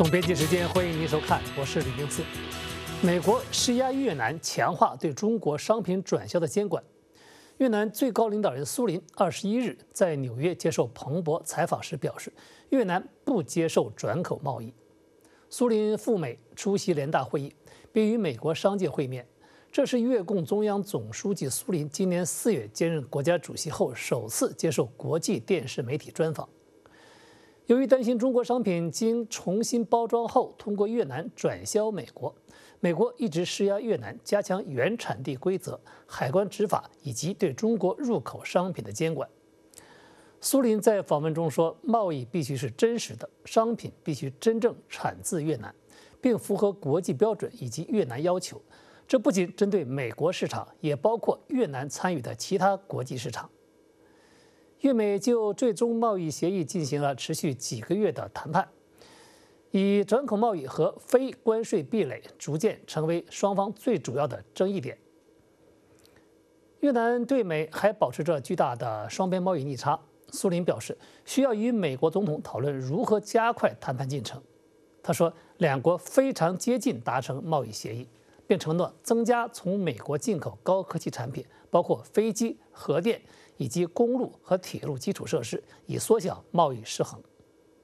总编辑时间，欢迎您收看，我是李明次。美国施压越南强化对中国商品转销的监管。越南最高领导人苏林21日在纽约接受彭博采访时表示，越南不接受转口贸易。苏林赴美出席联大会议，并与美国商界会面。这是越共中央总书记苏林今年4月兼任国家主席后首次接受国际电视媒体专访。由于担心中国商品经重新包装后通过越南转销美国，美国一直施压越南加强原产地规则、海关执法以及对中国入口商品的监管。苏林在访问中说，贸易必须是真实的，商品必须真正产自越南，并符合国际标准以及越南要求。这不仅针对美国市场，也包括越南参与的其他国际市场。越美就最终贸易协议进行了持续几个月的谈判，以转口贸易和非关税壁垒逐渐成为双方最主要的争议点。越南对美还保持着巨大的双边贸易逆差。苏林表示，需要与美国总统讨论如何加快谈判进程。他说，两国非常接近达成贸易协议，并承诺增加从美国进口高科技产品，包括飞机、核电以及公路和铁路基础设施，以缩小贸易失衡。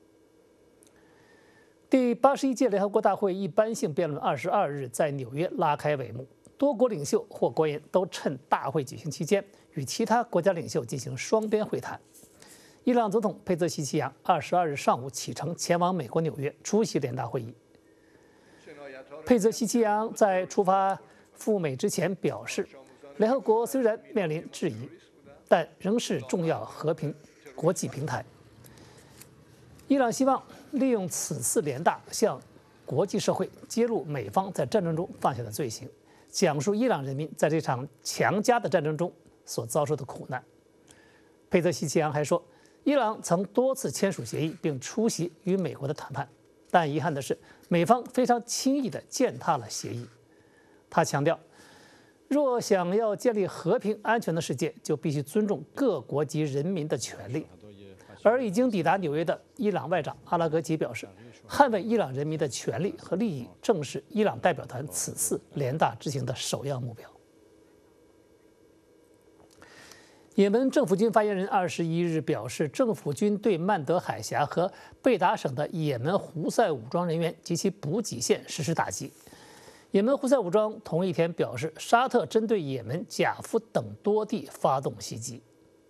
第81届联合国大会一般性辩论22日在纽约拉开帷幕，多国领袖或官员都趁大会举行期间与其他国家领袖进行双边会谈。伊朗总统佩泽西奇扬22日上午启程前往美国纽约出席联大会议。佩泽西奇扬在出发赴美之前表示，联合国虽然面临质疑，但仍是重要和平国际平台。伊朗希望利用此次联大向国际社会揭露美方在战争中犯下的罪行，讲述伊朗人民在这场强加的战争中所遭受的苦难。佩泽西奇扬还说，伊朗曾多次签署协议并出席与美国的谈判，但遗憾的是，美方非常轻易地践踏了协议。他强调，若想要建立和平安全的世界，就必须尊重各国及人民的权利。而已经抵达纽约的伊朗外长阿拉格吉表示，捍卫伊朗人民的权利和利益正是伊朗代表团此次联大执行的首要目标。也门政府军发言人21日表示，政府军对曼德海峡和贝达省的也门胡塞武装人员及其补给线实施打击。也门胡塞武装同一天表示，沙特针对也门贾夫等多地发动袭击。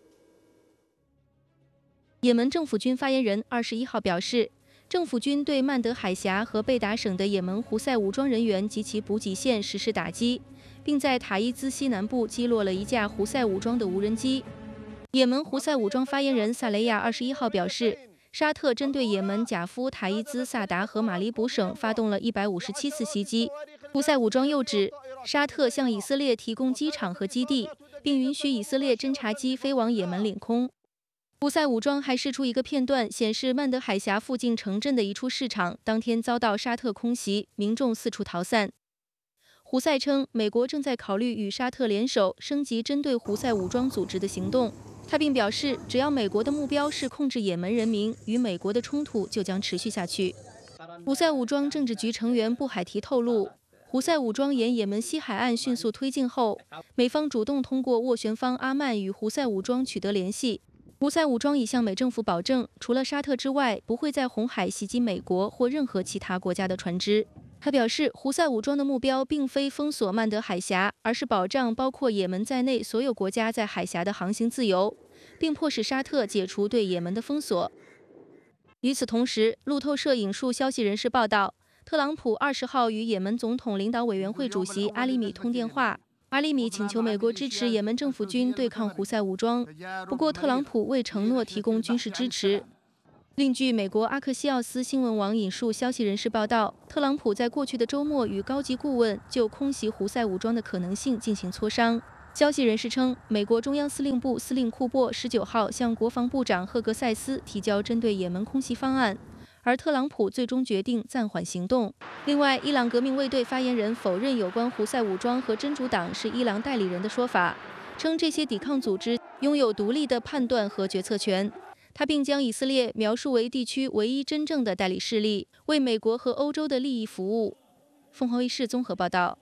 也门政府军发言人21号表示，政府军对曼德海峡和贝达省的也门胡塞武装人员及其补给线实施打击，并在塔伊兹西南部击落了一架胡塞武装的无人机。也门胡塞武装发言人萨雷亚21号表示，沙特针对也门贾夫、塔伊兹、萨达和马里卜省发动了157次袭击。胡塞武装又指，沙特向以色列提供机场和基地，并允许以色列侦察机飞往也门领空。胡塞武装还释出一个片段，显示曼德海峡附近城镇的一处市场当天遭到沙特空袭，民众四处逃散。胡塞称，美国正在考虑与沙特联手，升级针对胡塞武装组织的行动。他并表示，只要美国的目标是控制也门人民，与美国的冲突就将持续下去。胡塞武装政治局成员布海提透露，胡塞武装沿也门西海岸迅速推进后，美方主动通过斡旋方阿曼与胡塞武装取得联系。胡塞武装已向美政府保证，除了沙特之外，不会在红海袭击美国或任何其他国家的船只。他表示，胡塞武装的目标并非封锁曼德海峡，而是保障包括也门在内所有国家在海峡的航行自由，并迫使沙特解除对也门的封锁。与此同时，路透社引述消息人士报道，特朗普20号与也门总统领导委员会主席阿里米通电话。阿里米请求美国支持也门政府军对抗胡塞武装，不过特朗普未承诺提供军事支持。另据美国阿克西奥斯新闻网引述消息人士报道，特朗普在过去的周末与高级顾问就空袭胡塞武装的可能性进行磋商。消息人士称，美国中央司令部司令库珀19号向国防部长赫格塞斯提交针对也门空袭方案，而特朗普最终决定暂缓行动。另外，伊朗革命卫队发言人否认有关胡塞武装和真主党是伊朗代理人的说法，称这些抵抗组织拥有独立的判断和决策权。 他并将以色列描述为地区唯一真正的代理势力，为美国和欧洲的利益服务。凤凰卫视综合报道。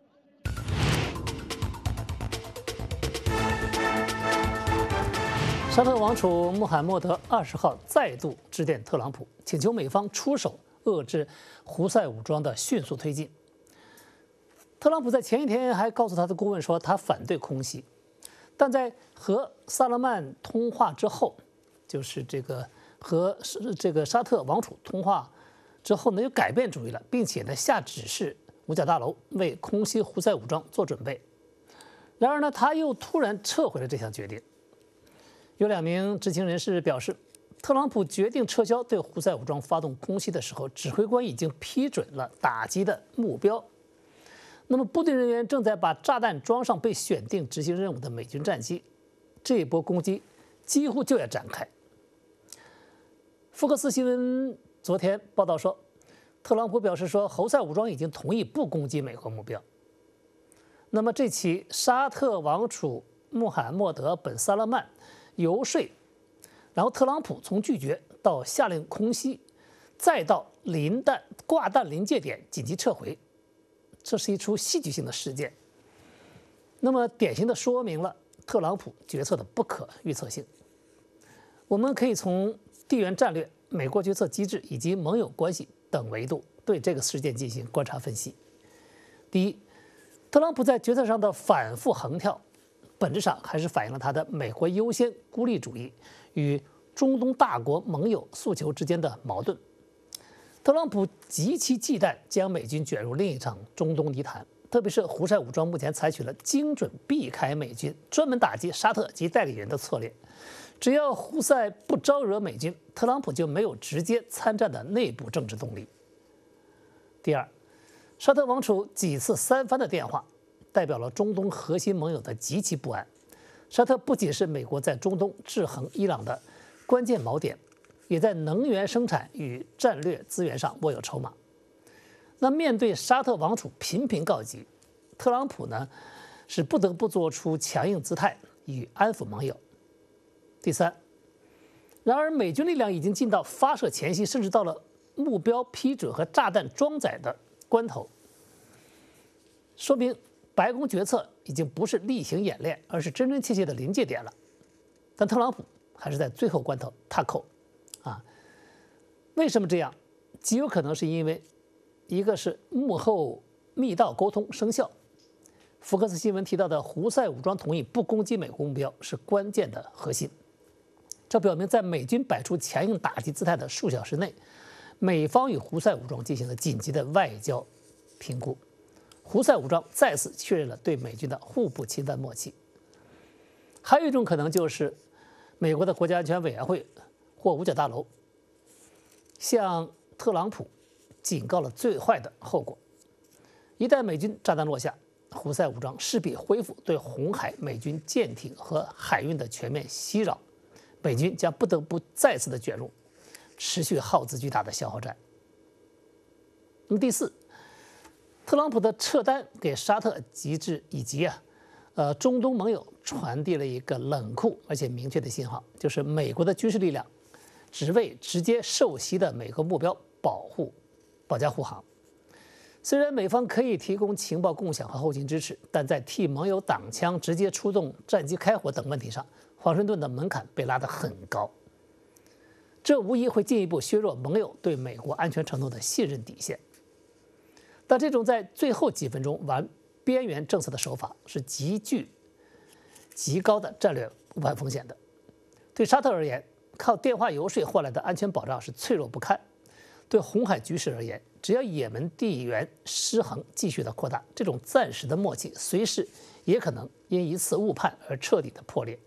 沙特王储穆罕默德20号再度致电特朗普，请求美方出手遏制胡塞武装的迅速推进。特朗普在前一天还告诉他的顾问说，他反对空袭，但在和萨勒曼通话之后，就是和沙特王储通话之后呢，又改变主意了，并且呢下指示五角大楼为空袭胡塞武装做准备。然而呢，他又突然撤回了这项决定。有2名知情人士表示，特朗普决定撤销对胡塞武装发动空袭的时候，指挥官已经批准了打击的目标。那么，部队人员正在把炸弹装上被选定执行任务的美军战机，这一波攻击几乎就要展开。福克斯新闻昨天报道说，特朗普表示说，胡塞武装已经同意不攻击美国目标。那么，这起沙特王储穆罕默德本萨勒曼游说，然后特朗普从拒绝到下令空袭，再到挂弹临界点紧急撤回，这是一出戏剧性的事件。那么典型的说明了特朗普决策的不可预测性。我们可以从地缘战略、美国决策机制以及盟友关系等维度对这个事件进行观察分析。第一，特朗普在决策上的反复横跳，本质上还是反映了他的美国优先孤立主义与中东大国盟友诉求之间的矛盾。特朗普极其忌惮将美军卷入另一场中东泥潭，特别是胡塞武装目前采取了精准避开美军、专门打击沙特及代理人的策略。只要胡塞不招惹美军，特朗普就没有直接参战的内部政治动力。第二，沙特王储几次三番的电话，代表了中东核心盟友的极其不安。沙特不仅是美国在中东制衡伊朗的关键锚点，也在能源生产与战略资源上握有筹码。那面对沙特王储频频告急，特朗普呢是不得不做出强硬姿态以安抚盟友。第三，然而美军力量已经进到发射前夕，甚至到了目标批准和炸弹装载的关头，说明白宫决策已经不是例行演练，而是真真切切的临界点了。但特朗普还是在最后关头踏扣，为什么这样？极有可能是因为一个是幕后密道沟通生效。福克斯新闻提到的胡塞武装同意不攻击美国目标是关键的核心。这表明，在美军摆出强硬打击姿态的数小时内，美方与胡塞武装进行了紧急的外交评估。胡塞武装再次确认了对美军的互不侵犯默契。还有一种可能就是美国的国家安全委员会或五角大楼向特朗普警告了最坏的后果：一旦美军炸弹落下，胡塞武装势必恢复对红海美军舰艇和海运的全面袭扰，美军将不得不再次的卷入持续耗资巨大的消耗战。那么第四，特朗普的撤单给沙特以及中东盟友传递了一个冷酷而且明确的信号，就是美国的军事力量只为直接受袭的美国目标保驾护航。虽然美方可以提供情报共享和后勤支持，但在替盟友挡枪、直接出动战机开火等问题上，华盛顿的门槛被拉得很高，这无疑会进一步削弱盟友对美国安全承诺的信任底线。但这种在最后几分钟玩边缘政策的手法是极高的战略误判风险的。对沙特而言，靠电话游说换来的安全保障是脆弱不堪；对红海局势而言，只要也门地缘失衡继续的扩大，这种暂时的默契随时也可能因一次误判而彻底的破裂。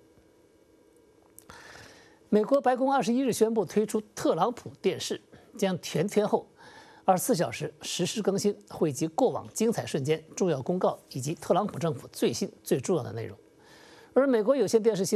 美国白宫21日宣布推出特朗普电视，将全天候24小时实时更新，汇集过往精彩瞬间、重要公告以及特朗普政府最新最重要的内容。而美国有线电视新闻